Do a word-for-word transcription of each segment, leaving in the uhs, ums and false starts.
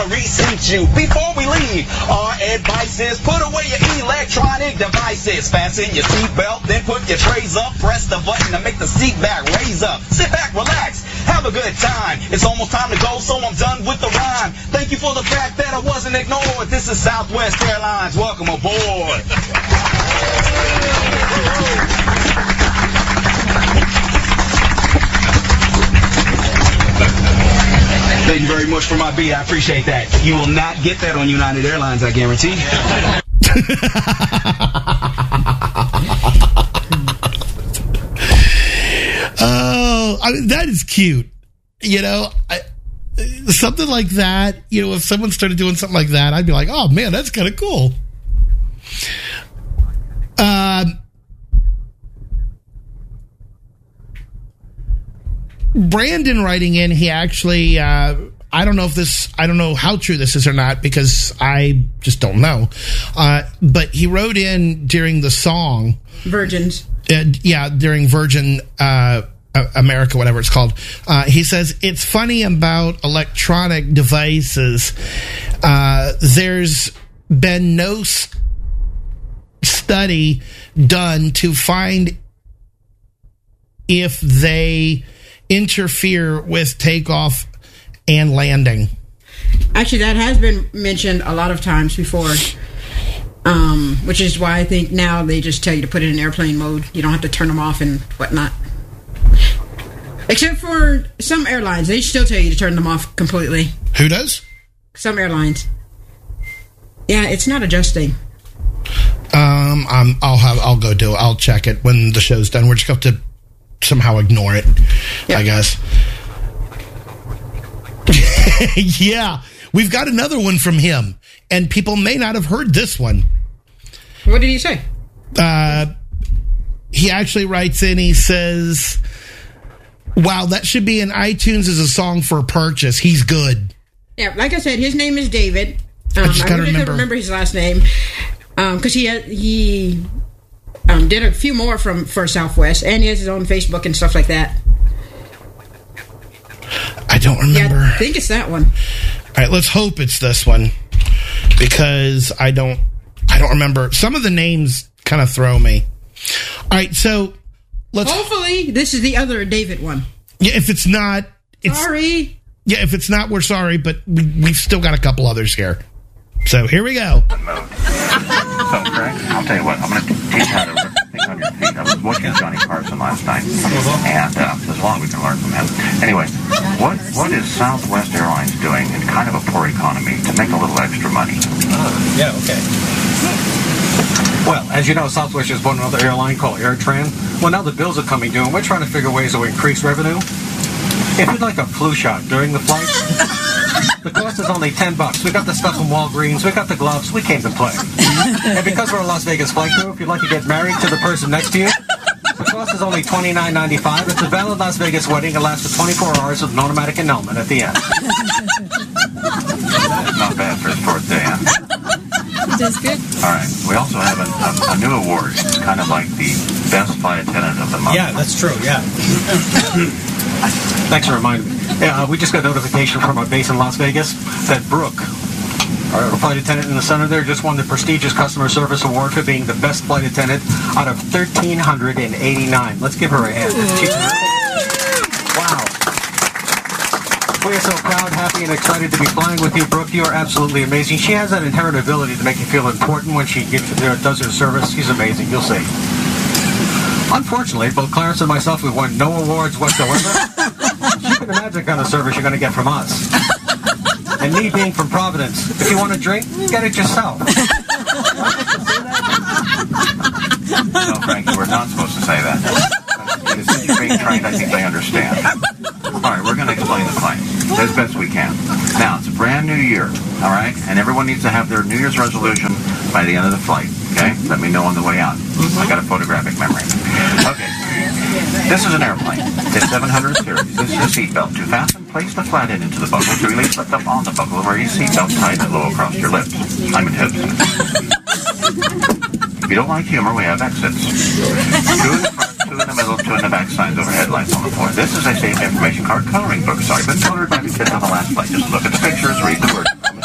Reseat you before we leave. Our advice is put away your electronic devices. Fasten your seatbelt, then put your trays up. Press the button to make the seat back raise up. Sit back, relax, have a good time. It's almost time to go, so I'm done with the rhyme. Thank you for the fact that I wasn't ignored. This is Southwest Airlines. Welcome aboard. Thank you very much for my beat. I appreciate that. You will not get that on United Airlines, I guarantee. Oh, I mean, that is cute. You know, I, something like that, you know, if someone started doing something like that, I'd be like, oh, man, that's kind of cool. Um, Brandon writing in, he actually, uh, I don't know if this, I don't know how true this is or not because I just don't know. Uh, but he wrote in during the song. Virgins. Uh, yeah, during Virgin uh, America, whatever it's called. Uh, he says, it's funny about electronic devices. Uh, there's been no s- study done to find if they interfere with takeoff and landing. Actually, that has been mentioned a lot of times before, um, which is why I think now they just tell you to put it in airplane mode. You don't have to turn them off and whatnot. Except for some airlines, they still tell you to turn them off completely. Who does? Some airlines. Yeah, it's not adjusting. Um, um, I'll have, I'll go do it. I'll check it when the show's done. We're just going to somehow ignore it, yep. I guess. Yeah, we've got another one from him, and people may not have heard this one. What did he say? Uh, he actually writes in, he says, wow, that should be in iTunes as a song for purchase. He's good. Yeah, like I said, his name is David. Um, I just gotta I really remember. couldn't remember his last name because um, he had, he um, did a few more from for Southwest, and he has his own Facebook and stuff like that. I don't remember. Yeah, I think it's that one. All right, let's hope it's this one because I don't I don't remember. Some of the names kind of throw me. All right, so let's hopefully this is the other David one. Yeah, if it's not, it's, sorry. Yeah, if it's not, we're sorry, but we, we've still got a couple others here. So here we go. So, Craig, I'll tell you what. I'm going to teach you how to think on your feet. I was watching Johnny Carson last night, and uh, there's a lot we can learn from him. Anyway, what what is Southwest Airlines doing in kind of a poor economy to make a little extra money? Uh, yeah, okay. Well, as you know, Southwest just bought another airline called AirTran. Well, now the bills are coming due, and we're trying to figure ways to increase revenue. If you'd like a flu shot during the flight, the cost is only ten bucks. We got the stuff from Walgreens. We got the gloves. We came to play. And because we're a Las Vegas flight crew, if you'd like to get married to the person next to you, the cost is only twenty-nine ninety-five. It's a valid Las Vegas wedding. It lasts for twenty-four hours with an automatic annulment at the end. Not bad for his fourth day, huh? That's good. All right. We also have a, a, a new award. It's kind of like the best flight attendant of the month. Yeah, that's true. Yeah. Thanks for reminding me. Yeah, uh, we just got notification from our base in Las Vegas that Brooke, our flight attendant in the center there, just won the prestigious customer service award for being the best flight attendant out of one thousand three hundred eighty-nine. Let's give her a hand. Wow. We are so proud, happy, and excited to be flying with you, Brooke. You are absolutely amazing. She has that inherent ability to make you feel important when she gives, uh, does her service. She's amazing. You'll see. Unfortunately, both Clarence and myself, we've won no awards whatsoever. You can imagine the kind of service you're going to get from us. And me being from Providence, if you want a drink, get it yourself. No, Frankie, we're not supposed to say that. If you're being trained, I think they understand. All right, we're going to explain the flight as best we can. Now, it's a brand new year, all right? And everyone needs to have their New Year's resolution by the end of the flight, okay? Let me know on the way out. I got a photographic memory. Okay. This is an airplane. It's seven hundred series. This is a seatbelt. To fasten, place the flat end into the buckle. To release, lift up on the buckle where your seatbelt tied it low across your lips. I'm in hips. If you don't like humor, we have exits. Two in the front, two in the middle, two in the back, signs over headlights on the floor. This is a safe information card coloring book. Sorry, been colored by the kids on the last flight. Just look at the pictures, read the words.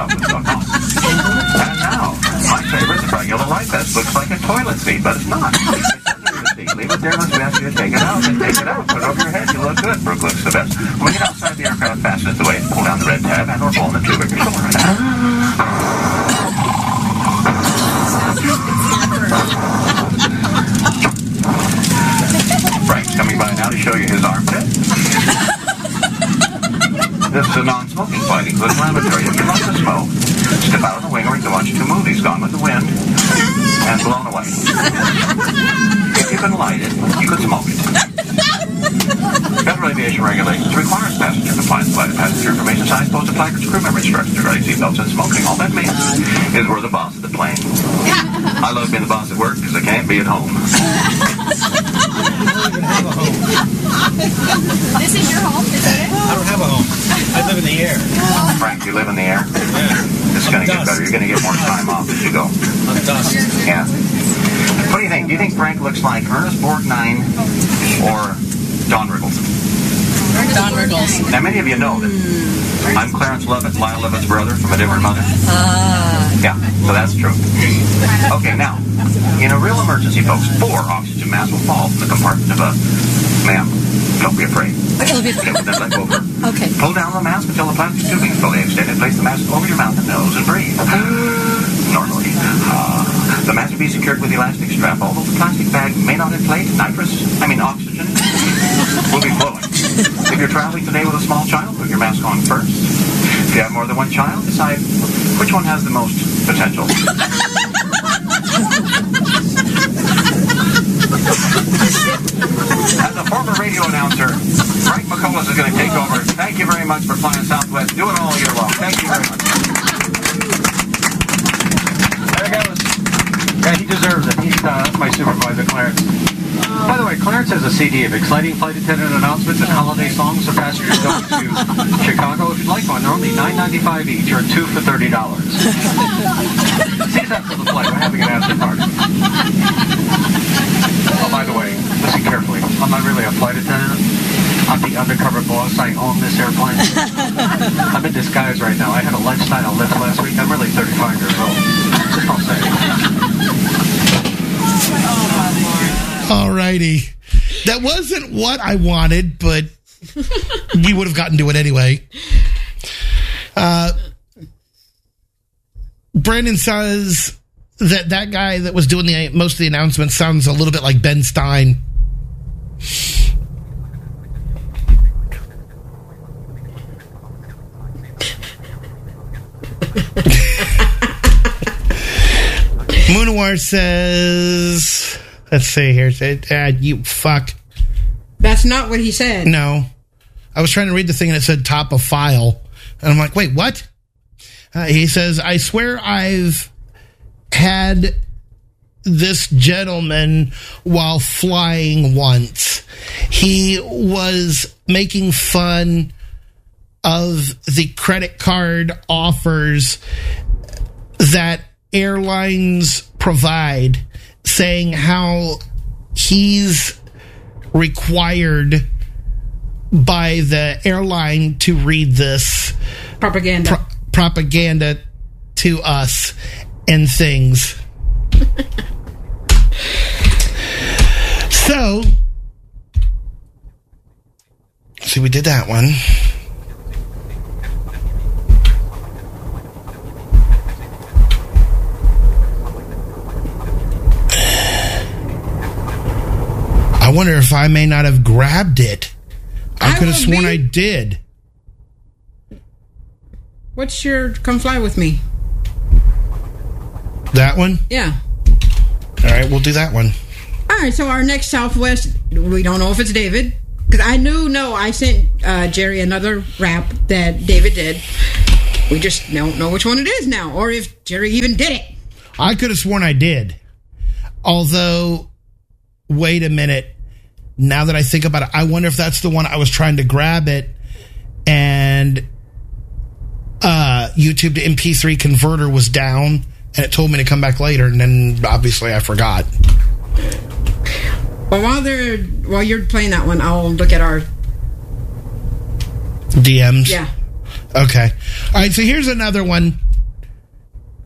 southwest dot com. And now, my favorite, the regular light vest looks like a toilet seat, but it's not. It's a seat. Leave it there, let's ask you to take it out, and take it out. Put it over your head, you look good. Brooke looks the best. When we get outside the aircraft, fasten it away. Pull down the red tab, and or pull in the tubic. You're going right now. Frank's coming by now to show you his armpit. This is a non-smoking flight, including lavatory. If you love to smoke, step out of the wing or you can watch two movies, Gone with the Wind and Blown Away. If you can light it, you could smoke it. Federal aviation regulations requires passenger compliance by the passenger information signs posted placards, crew member instructions regarding seatbelts and smoking. All that means is we're the boss of the plane. I love being the boss at work because I can't be at home. This is your home, is it? I don't have a home. I live in the air. Frank, you live in the air? Yeah. It's going to get better. You're going to get more time off as you go. I'm dust. Yeah. What do you think? Do you think Frank looks like Ernest Borgnine or Don Rickles? Don Rickles. Now, many of you know that I'm Clarence Lovett, Lyle Lovett's brother from a different mother. Ah. Yeah, so that's true. Okay, now, in a real emergency, folks, four oxygen masks will fall from the compartment of a... Ma'am, don't be afraid. Okay, let me... Okay, well, then let go of her. Okay. Pull down the mask until the plastic tubing is fully extended. Place the mask over your mouth and nose and breathe. Normally. Uh, the mask will be secured with the elastic strap. Although the plastic bag may not inflate, nitrous, I mean oxygen, will be flowing. If you're traveling today with a small child, put your mask on first. If you have more than one child, decide which one has the most potential. As a former radio announcer, Frank McCullough is going to take over. Thank you very much for flying Southwest. Do it all year long. Thank you very much. There goes. Yeah, he deserves it. He's uh, that's my supervisor, Clarence. By the way, Clarence has a C D of exciting flight attendant announcements and holiday songs for passengers going to Chicago. If you'd like one, they're only nine ninety-five each, or two for thirty dollars. See us after the flight. We're having an after party. Oh, by the way, listen carefully. I'm not really a flight attendant. I'm the undercover boss. I own this airplane. I'm in disguise right now. I had a lifestyle lift last week. I'm really thirty-five years old. Just don't say anything. Alrighty. That wasn't what I wanted, but we would have gotten to it anyway. Uh, Brandon says that that guy that was doing the most of the announcements sounds a little bit like Ben Stein. Munawar says, let's see here. Uh, you fuck. That's not what he said. No. I was trying to read the thing and it said top of file. And I'm like, wait, what? Uh, he says, I swear I've had this gentleman while flying once. He was making fun of the credit card offers that airlines provide, saying how he's required by the airline to read this propaganda pro- propaganda to us and things. So, see, we did that one. I wonder if I may not have grabbed it. I, I could have sworn be... I did. What's your Come Fly With Me? That one? Yeah. All right, we'll do that one. All right, so our next Southwest, we don't know if it's David. Because I knew, no, I sent uh, Jerry another rap that David did. We just don't know which one it is now, or if Jerry even did it. I could have sworn I did. Although, wait a minute. Now that I think about it, I wonder if that's the one I was trying to grab it and uh, YouTube to M P three converter was down and it told me to come back later, and then obviously I forgot. Well, while they're while you're playing that one, I'll look at our D Ms. Yeah. Okay. All right, so here's another one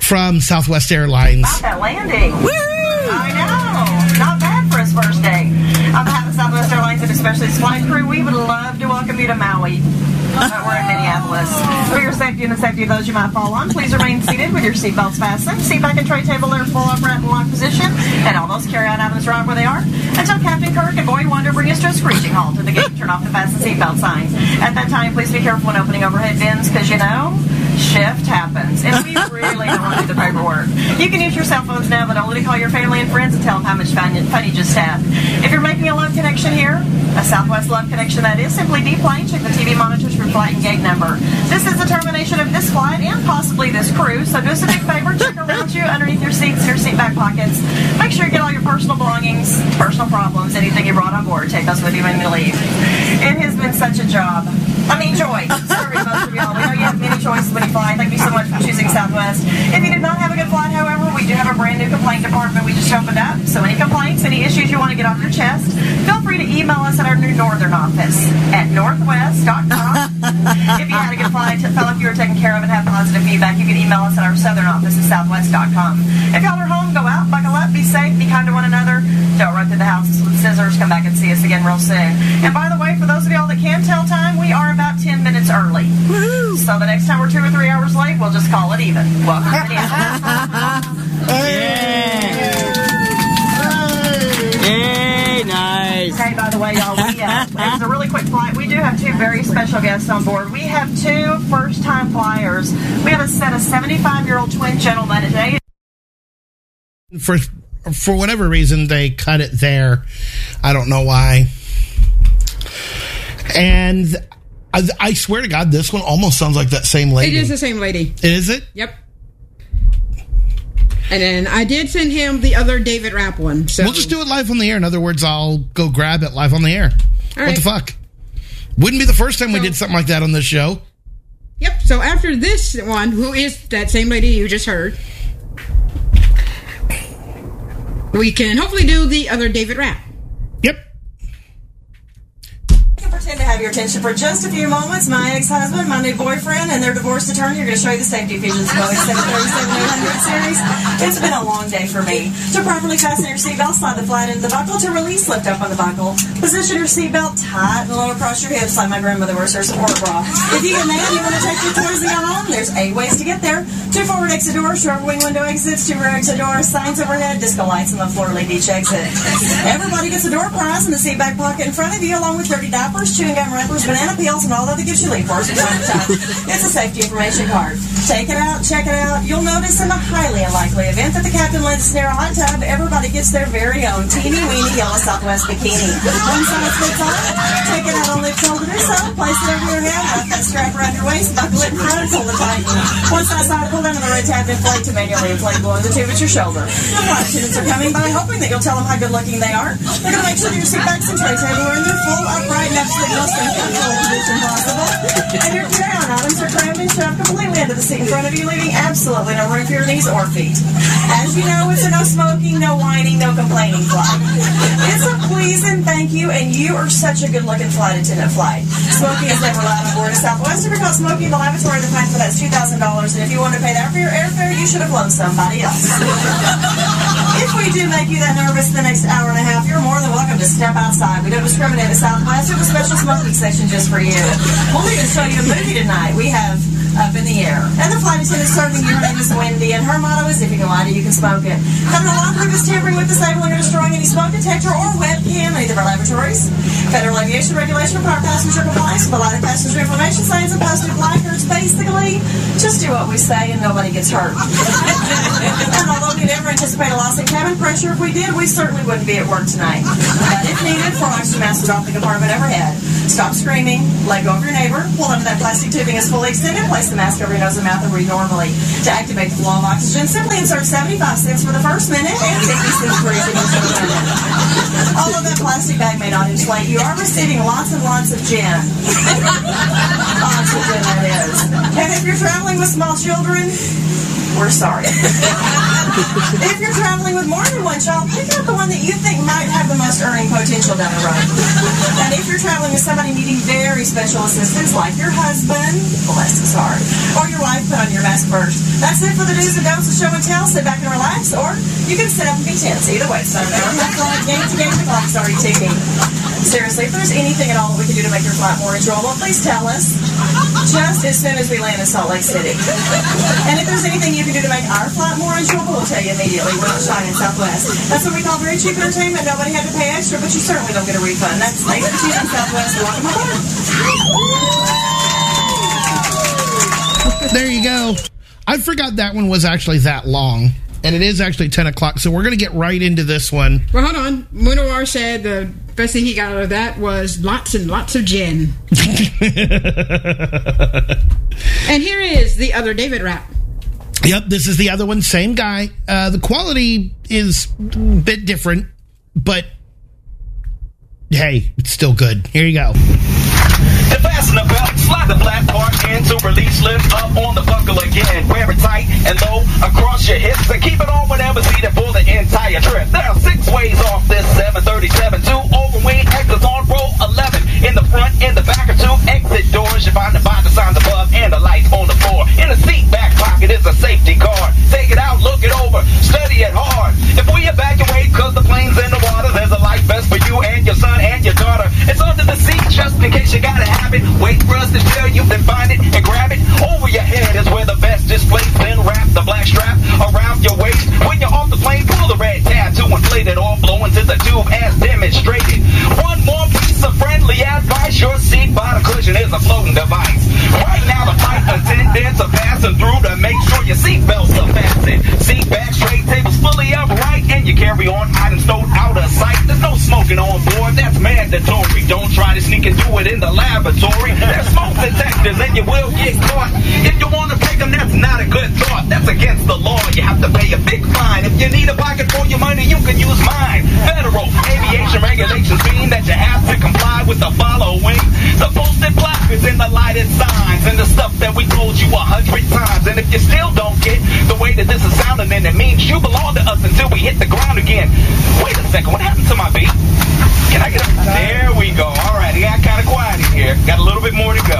from Southwest Airlines. About that landing. Woo! I know. Not bad for his first day. On behalf of Southwest Airlines and especially its flight crew, we would love to welcome you to Maui. But we're in Minneapolis. For your safety and the safety of those you might fall on, please remain seated with your seatbelts fastened. Seat back and tray table are in full upright and locked position, and all those carry-on items right where they are, until Captain Kirk and Boy Wonder bring us to a screeching halt at the gate and turn off the fasten seatbelt sign. At that time, please be careful when opening overhead bins, because you know, shift happens, and we really don't want to do the paperwork. You can use your cell phones now, but only to call your family and friends and tell them how much fun, fun you just had. If you're making a love connection here, a Southwest love connection that is, simply deplane, check the T V monitors for flight and gate number. This is the termination of this flight and possibly this cruise, so do us a big favor, check around you, underneath your seats and your seat back pockets. Make sure you get all your personal belongings, personal problems, anything you brought on board. Take those with you when you leave. It has been such a job. I mean, joy. Sorry, most of y'all. We know you have many choices when you fly. Thank you so much for choosing Southwest. If you did not have a good flight, however, we do have a brand new complaint department we just opened up. So any complaints, any issues you want to get off your chest, feel free to email us at our new Northern office at northwest dot com. If you had a good flight, felt like you were taken care of and have positive feedback, you can email us at our Southern office at southwest dot com. If y'all are home, go out, buckle up, be safe, be kind to one another. Don't run through the houses with scissors. Come back and see us again real soon. And by the way, for those of y'all that can tell time, we are about ten minutes early. Woo-hoo. So the next time we're two or three hours late, we'll just call it even. Welcome to Minneapolis. Hey! Hey, nice. Okay, by the way, y'all, we, uh, it was a really quick flight. We do have two very special guests on board. We have two first-time flyers. We have a set of seventy-five-year-old twin gentlemen today. For for whatever reason, they cut it there. I don't know why. And I, I swear to God, this one almost sounds like that same lady. It is the same lady. Is it? Yep. And then I did send him the other David Rapp one. So we'll just do it live on the air. In other words, I'll go grab it live on the air. All what right. the fuck? Wouldn't be the first time so, we did something like that on this show. Yep. So after this one, who is that same lady you just heard, we can hopefully do the other David Rapp. Yep. Pretend to have your attention for just a few moments. My ex-husband, my new boyfriend, and their divorced attorney are going to show you the safety features of Boeing seven thirty-seven eight hundred series. It's been a long day for me. To properly fasten your seatbelt, slide the flat into the buckle. To release, lift up on the buckle. Position your seatbelt tight and low across your hips like my grandmother wears her support bra. If you get mad, you want to take your toys and go home, there's eight ways to get there. Two forward exit doors, shrub wing window exits, two rear exit doors, signs overhead, disco lights, and the floor lead each exit. Everybody gets a door prize in the seat back pocket in front of you, along with thirty diapers, chewing gum wrappers, banana peels, and all other gifts you leave for us from time to time. It's a safety information card. Take it out, check it out. You'll notice in the highly unlikely event that the captain lends us near a hot tub, everybody gets their very own teeny-weeny yellow Southwest bikini. One size fits all. Take it out on lift told to do so. Place it over your head, wrap that strap around your waist, buckle it in front, and pull the tighten. Once outside, pull down on the red tab, inflate to manually inflate below the tube at your shoulder. The flight attendants are coming by, hoping that you'll tell them how good-looking they are. They're going to make sure that your seat backs and tray table are in their full, upright, and absolutely most uncomfortable position possible. And your carry-on items are crammed and shoved completely into the seat in front of you, leaving absolutely no room for your knees or feet. As you know, it's a no smoking, no whining, no complaining flight. It's a please and thank you, and you are such a good-looking flight attendant flight. Smoking is never allowed on board of Southwest. If you're caught smoking in the lavatory, the fine for that's two thousand dollars, and if you want to pay that for your airfare, you should have flown somebody else. If we do make you that nervous the next hour and a half, you're more than welcome to step outside. We don't discriminate at Southwest. We have a special smoking section just for you. We'll even show you a movie tonight. We have Up in the Air. And the flight attendant serving you, her name is Wendy, and her motto is, if you can light it, you can smoke it. Federal law prohibits tampering with, disabling, or destroying any smoke detector or webcam in either of our laboratories. Federal aviation regulation require passenger compliance with the lighted passenger information signs and posted placards. Basically, just do what we say and nobody gets hurt. And although we never anticipate a loss in cabin pressure, if we did, we certainly wouldn't be at work tonight. But if needed, four oxygen masks off the compartment overhead. Stop screaming, let go of your neighbor, pull under that plastic tubing is fully extended, place the mask over your nose and mouth and breathe normally. To activate the flow of oxygen, simply insert seventy-five cents for the first minute and fifty cents for each minute. Although that plastic bag may not inflate, you are receiving lots and lots of gin. Lots of gin, that is. And if you're traveling with small children, we're sorry. If you're traveling with more than one child, pick out the one that you think might have the most earning potential down the road. And if you're traveling with somebody needing very special assistance, like your husband, bless his heart, or your wife, put on your mask first. That's it for the do's and don'ts of show and tell. Sit back and relax, or you can sit up and be tense. Either way, so never have fun. Game to game, the clock's already ticking. Seriously, if there's anything at all that we can do to make your flight more enjoyable, please tell us. Just as soon as we land in Salt Lake City. And if there's anything you can do to make our flight more enjoyable, we'll tell you immediately. We're not shy in Southwest. That's what we call very cheap entertainment. Nobody had to pay extra, but you certainly don't get a refund. That's thanks for choosing Southwest. Welcome aboard. There you go. I forgot that one was actually that long. And it is actually ten o'clock, so we're going to get right into this one. Well, hold on. Munawar said the best thing he got out of that was lots and lots of gin. And here is the other David rap. Yep, this is the other one. Same guy. Uh, the quality is a bit different, but hey, it's still good. Here you go. To fasten the belt, slide the flat part in to release, lift up on the buckle again. Wear it tight and low across your hips and keep it on whatever's needed for the entire trip. There are six ways off this seven thirty-seven. Two overweight exits on row eleven. In the front, in the back are two exit doors. You find the by the signs above and the lights on the floor. In the seat back pocket is a safety card. Take it out, look it over, study it hard. If we evacuate cause the plane's in the water, there's a life vest for you and your son and your daughter. It's under the seat just in case you gotta have it. Wait for us to tell you, then find it and grab it. Over your head is where the vest is placed. Then wrap the black strap around your waist. When you're off the plane, pull the red tab to inflate it or blow into the tube as demonstrated. One more piece of friendly advice. Your seat bottom cushion is a floating device. Right now the flight attendants are passing through to make sure your seatbelts are fastened. Seat back straight, tables fully upright, and you carry on items stowed out of sight. There's no smoking on board, that's mandatory. Don't try to sneak and do it in the laboratory. There's smoke detectors and you will get caught. If you want to take them, that's not a good thought. That's against the law, you have to pay a big fine. If you need a pocket for your money, you can use mine. Federal aviation regulations mean that you have to comply with the following. The posted placards and the lighted signs and the stuff that we told you a hundred times. And if you still don't get the way that this is sounding, then it means you belong to us until we hit the ground again. Wait a second, what happened to my beat? Can I get a... There we go. All right, it got kind of quiet in here. Got a little bit more to go.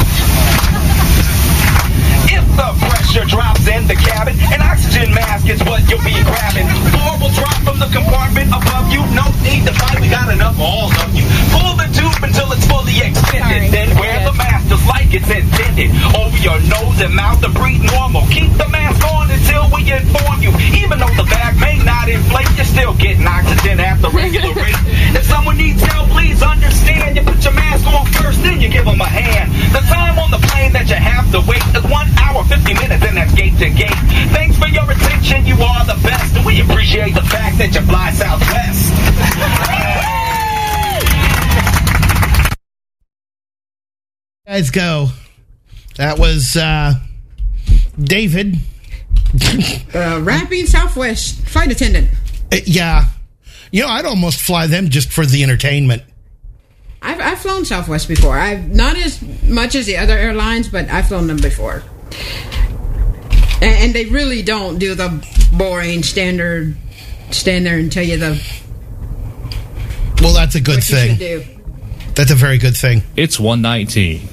If the pressure drops in the cabin, an oxygen mask is what you'll be grabbing. Floor will drop from the compartment above you. No need to fight, we got enough for all of you. Pull the tube until it's fully extended. Then wear the mask just like it's intended. Over your nose and mouth to breathe normal. Keep the mask on until we inform you. Even though the bag may not inflate, you're still getting oxygen at the regular rate. If someone needs help, please understand. You put your mask on first, then you give them a hand. The time on the plane that you have to wait is one hour, fifty minutes, and that's gate to gate. Thanks for your attention, you are the best. And we appreciate the fact that you fly Southwest. Guys, go. That was uh, David. uh, rapping Southwest flight attendant. Uh, yeah. You know, I'd almost fly them just for the entertainment. I've, I've flown Southwest before. I've not as much as the other airlines, but I've flown them before. And, and they really don't do the boring standard stand there and tell you the... Well, that's a good what you thing. should do. That's a very good thing. It's one nineteen.